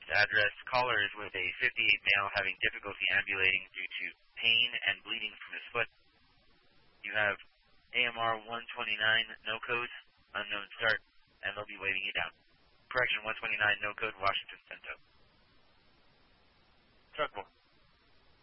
address. Caller is with a 58 male having difficulty ambulating due to pain and bleeding from his foot. You have AMR 129, no code, unknown start, and they'll be waving you down. Correction, 129, no code, Washington Cento. Truckable.